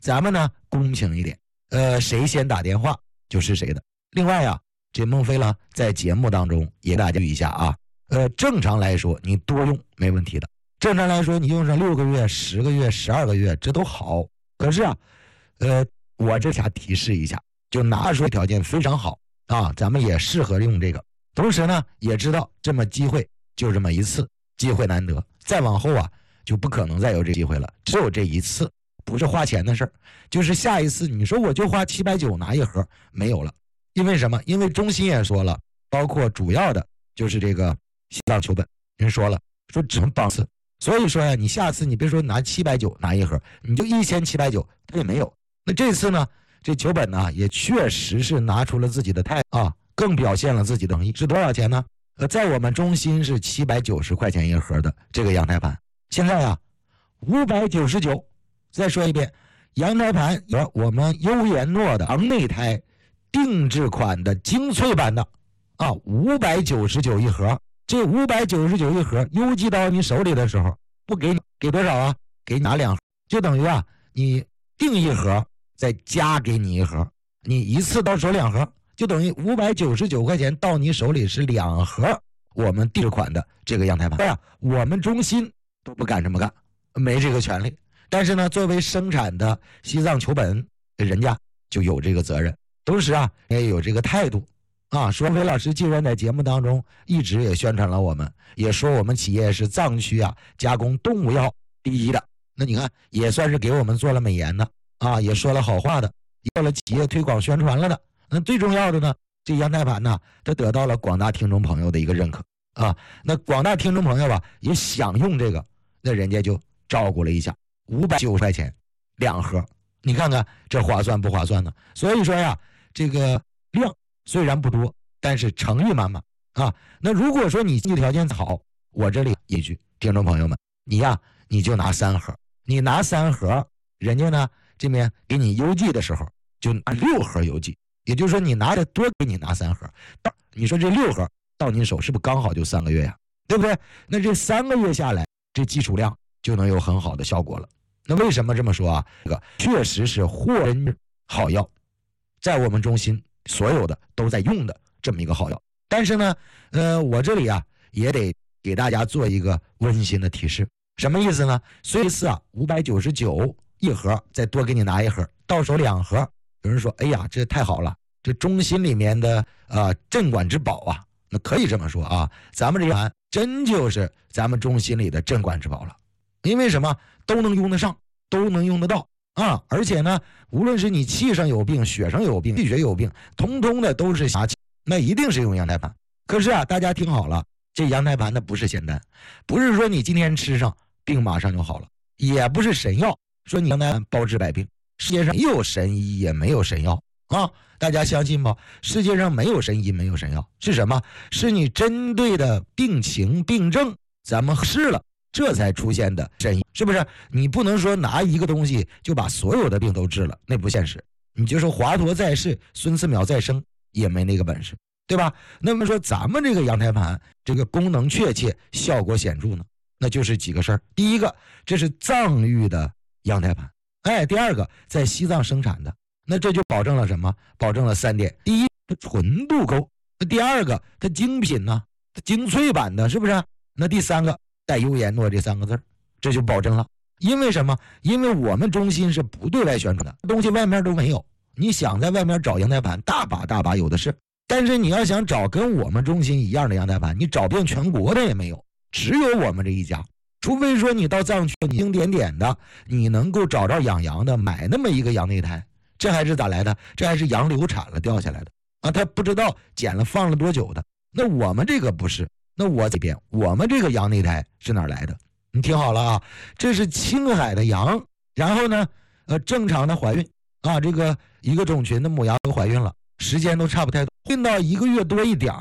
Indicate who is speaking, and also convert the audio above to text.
Speaker 1: 咱们呢公平一点，谁先打电话就是谁的。另外啊，这孟非呢在节目当中也大家注意一下啊，正常来说你多用没问题的，正常来说你用上6个月、10个月、12个月这都好。可是啊，我这下提示一下，就拿出条件非常好啊，咱们也适合用这个。同时呢，也知道这么机会就这么一次，机会难得，再往后啊就不可能再有这机会了，只有这一次，不是花钱的事儿，就是下一次你说我就花790拿一盒没有了。因为什么？因为中心也说了，包括主要的就是这个西藏球本人说了，说只能帮次。所以说呀，你下次你别说拿790拿一盒，你就1790他也没有。那这次呢，这球本呢也确实是拿出了自己的态度啊，更表现了自己的诚意。是多少钱呢？在我们中心是790块钱一盒的这个阳台盘，现在啊599。再说一遍，阳台盘有我们优颜诺的昂内胎定制款的精粹版的啊，599一盒。这599一盒邮寄到你手里的时候，不给你给多少啊？给你拿2盒，就等于啊你订一盒再加给你一盒，你一次到手2盒，就等于599块钱到你手里是2盒我们定制款的这个阳台盘。对啊，我们中心都不敢这么干，没这个权利。但是呢，作为生产的西藏球本，人家就有这个责任，同时啊也有这个态度啊。说孟非老师既然在节目当中一直也宣传了我们，也说我们企业是藏区啊加工动物药第一的，那你看也算是给我们做了美言的啊，也说了好话的，也做了企业推广宣传了的。那最重要的呢，这阳台盘呢，它得到了广大听众朋友的一个认可啊。那广大听众朋友吧也想用这个，那人家就照顾了一下，590块钱2盒，你看看这划算不划算呢？所以说呀，这个量虽然不多，但是诚意满满啊。那如果说你经济条件好，我这里一句，听众朋友们，你呀你就拿3盒，你拿3盒，人家呢这边给你邮寄的时候就拿6盒邮寄，也就是说你拿的多给你拿3盒，你说这6盒到你手是不是刚好就3个月呀？对不对？那这3个月下来，这基础量就能有很好的效果了。那为什么这么说啊？这个确实是货真好药，在我们中心所有的都在用的这么一个好药。但是呢，我这里啊也得给大家做一个温馨的提示，什么意思呢？所以这次啊599一盒，再多给你拿一盒，到手2盒。有人说，哎呀，这太好了，这中心里面的镇馆之宝啊，那可以这么说啊，咱们这盘真就是咱们中心里的镇馆之宝了。因为什么？都能用得上，都能用得到啊！而且呢，无论是你气上有病、血上有病、气血有病，通通的都是侠气，那一定是用阳台盘。可是啊，大家听好了，这阳台盘的不是仙丹，不是说你今天吃上病马上就好了，也不是神药，说你阳台盘包治百病。世界上没有神医，也没有神药啊！大家相信吗？世界上没有神医，没有神药，是什么？是你针对的病情、病症，咱们试了，这才出现的神医，是不是？你不能说拿一个东西就把所有的病都治了，那不现实。你就说华佗在世，孙思邈在生，也没那个本事，对吧？那么说咱们这个阳台盘，这个功能确切，效果显著呢，那就是几个事儿。第一个，这是藏域的阳台盘，第二个，在西藏生产的，那这就保证了什么？保证了3点：第一，它纯度够；第二个，它精品呢，它精粹版的，是不是？那第3个，带优颜诺这3个字，这就保证了。因为什么？因为我们中心是不对外宣传的，东西外面都没有。你想在外面找阳台盘，大把有的是。但是你要想找跟我们中心一样的阳台盘，你找遍全国的也没有，只有我们这一家。除非说你到藏区经典的，你能够找着养羊的，买那么一个羊内胎，这还是咋来的？这还是羊流产了掉下来的啊，他不知道捡了放了多久的。那我们这个不是，那我这边我们这个羊内胎是哪来的？你听好了啊，这是青海的羊，然后呢，正常的怀孕啊，这个一个种群的母羊都怀孕了，时间都差不太多，孕到1个月多一点